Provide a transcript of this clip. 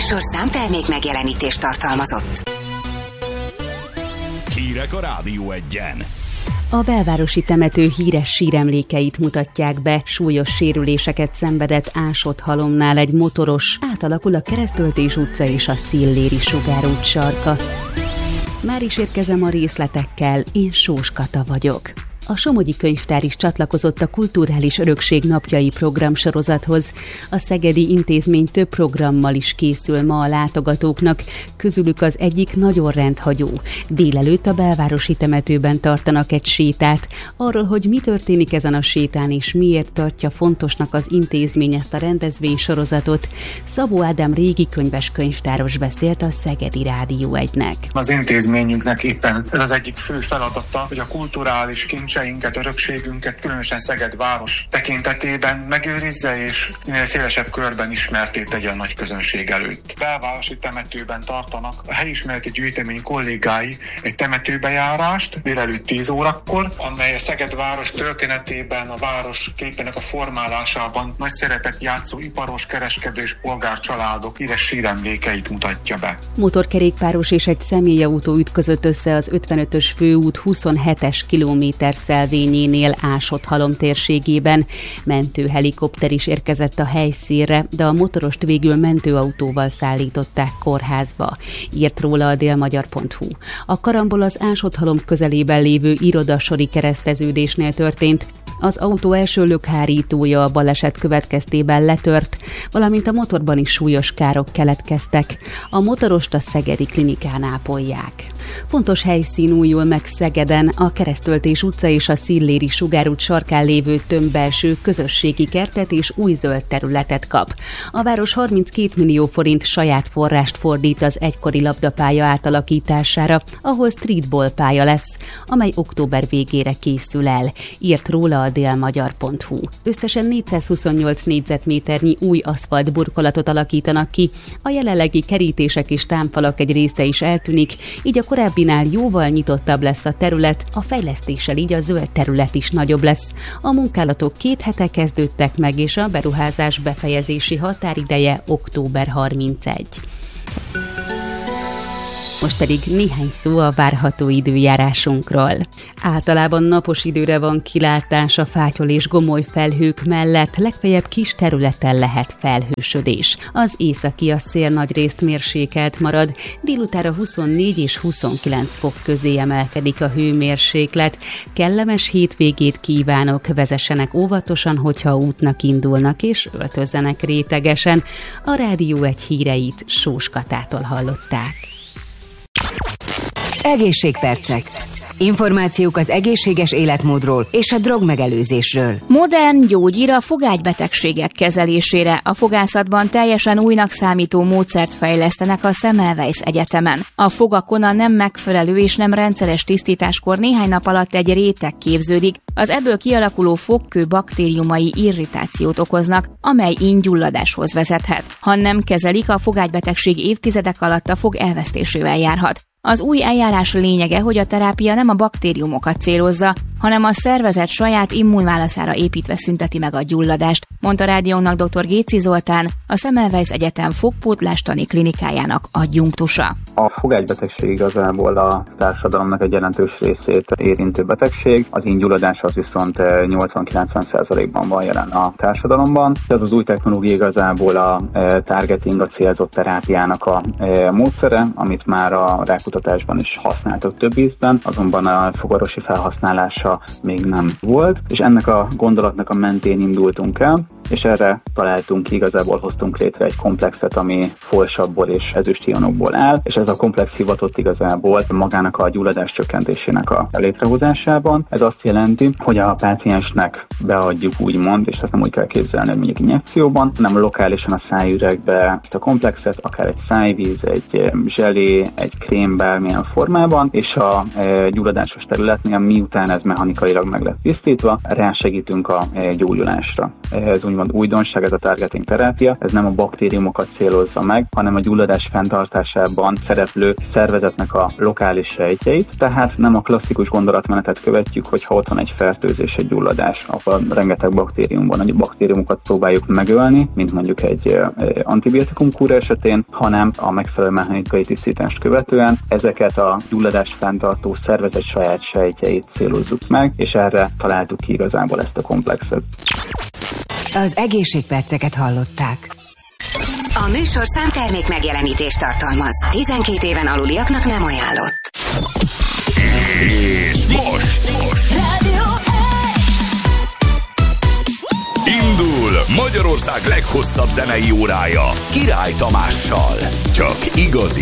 műsor számtermék megjelenítést tartalmazott. Hírek a Rádió Egyen. A belvárosi temető híres síremlékeit mutatják be. Súlyos sérüléseket szenvedett Ásott halomnál egy motoros. Átalakul a Keresztöltés utca és a Szilléri Sugárút sarka. Már is érkezem a részletekkel, én Sós Kata vagyok. A Somogyi Könyvtár is csatlakozott a Kulturális Örökség napjai programsorozathoz. A szegedi intézmény több programmal is készül ma a látogatóknak, közülük az egyik nagyon rendhagyó. Délelőtt a belvárosi temetőben tartanak egy sétát. Arról, hogy mi történik ezen a sétán és miért tartja fontosnak az intézmény ezt a rendezvénysorozatot, Szabó Ádám régi könyves könyvtáros beszélt a Szegedi Rádió 1-nek. Az intézményünknek éppen ez az egyik fő feladata, hogy a kulturális kincseinket, örökségünket, különösen Szeged város tekintetében megőrizze és minél szélesebb körben ismertté tegye a nagy közönség előtt. Belvárosi temetőben tartanak a helyismereti gyűjtemény kollégái egy temetőbejárást délelőtt 10 órakor, amely a Szeged város történetében, a város képének a formálásában nagy szerepet játszó iparos, kereskedő és polgárcsaládok íres síremlékeit mutatja be. Motorkerékpáros és egy személyautó ütközött össze az 55-ös főút 27-es kilométer szelvényénél Ásott halom térségében. Mentőhelikopter is érkezett a helyszínre, de a motorost végül mentőautóval szállították kórházba. Írt róla a délmagyar.hu. A karambol az Ásott halom közelében lévő irodasori kereszteződésnél történt. Az autó első lökhárítója a baleset következtében letört, valamint a motorban is súlyos károk keletkeztek. A motorost a szegedi klinikán ápolják. Fontos helyszín újul meg Szegeden, a Keresztöltés utca és a Szilléri Sugárút sarkán lévő tömbbelső közösségi kertet és új zöld területet kap. A város 32 millió forint saját forrást fordít az egykori labdapálya átalakítására, ahol streetball pálya lesz, amely október végére készül el. Írt róla a délmagyar.hu. Összesen 428 négyzetméternyi új aszfalt burkolatot alakítanak ki, a jelenlegi kerítések és támfalak egy része is eltűnik, így a korábbinál jóval nyitottabb lesz a terület, a fejlesztéssel így a zöld terület is nagyobb lesz. A munkálatok 2 hete kezdődtek meg, és a beruházás befejezési határideje október 31. Most pedig néhány szó a várható időjárásunkról. Általában napos időre van kilátás a fátyol és gomoly felhők mellett, legfeljebb kis területen lehet felhősödés. Az északi a szél nagyrészt mérsékelt marad, délutára 24 és 29 fok közé emelkedik a hőmérséklet. Kellemes hétvégét kívánok, vezessenek óvatosan, hogyha útnak indulnak, és öltözzenek rétegesen. A Rádió 1 híreit Sós Katától hallották. Egészségpercek. Információk az egészséges életmódról és a drogmegelőzésről. Modern gyógyír a fogágybetegségek kezelésére. A fogászatban teljesen újnak számító módszert fejlesztenek a Semmelweis Egyetemen. A fogakon a nem megfelelő és nem rendszeres tisztításkor néhány nap alatt egy réteg képződik. Az ebből kialakuló fogkő baktériumai irritációt okoznak, amely ínygyulladáshoz vezethet. Ha nem kezelik, a fogágybetegség évtizedek alatt a fog elvesztésével járhat. Az új eljárás lényege, hogy a terápia nem a baktériumokat célozza, hanem a szervezet saját immunválaszára építve szünteti meg a gyulladást, mondta rádiónknak dr. Géci Zoltán, a Semmelweis Egyetem fogpótlástani klinikájának adjunktusa. A fogágybetegség igazából a társadalomnak egy jelentős részét érintő betegség, az ínygyulladás az viszont 80-90%-ban van jelen a társadalomban. Ez az új technológia igazából a targeting, a célzott terápiának a módszere, amit már a rákutatásban is használtak több ízben, azonban a fogorvosi felhasználása még nem volt, és ennek a gondolatnak a mentén indultunk el, és erre találtunk ki, igazából hoztunk létre egy komplexet, ami folsabból és ezüstionokból áll, és ez a komplex hivatott igazából magának a gyulladás csökkentésének a létrehozásában. Ez azt jelenti, hogy a páciensnek beadjuk úgymond, és ezt nem úgy kell képzelni, hogy mondjuk injekcióban, hanem lokálisan a szájüregbe ezt a komplexet, akár egy szájvíz, egy zselé, egy krém, bármilyen formában, és a gyulladásos területnél miután ez mechanikailag meg lett tisztítva, rásegítünk a gyógyulásra. Ez úgymond újdonság, ez a targeting terápia, ez nem a baktériumokat célozza meg, hanem a gyulladás fenntartásában szereplő szervezetnek a lokális sejtjeit, tehát nem a klasszikus gondolatmenetet követjük, hogyha ott van egy fertőzés, egy gyulladás, ahol rengeteg baktérium van, a baktériumokat próbáljuk megölni, mint mondjuk egy antibiotikum kúra esetén, hanem a megfelelő mechanikai tisztítást követően ezeket a gyulladás fenntartó szervezet saját sejtjeit célozzuk meg, és erre találtuk ki igazából ezt a komplexet. Az egészségperceket hallották. A műsor számtermék megjelenítést tartalmaz. 12 éven aluliaknak nem ajánlott. És most Rádió indul Magyarország leghosszabb zenei órája Király Tamással. Csak igazi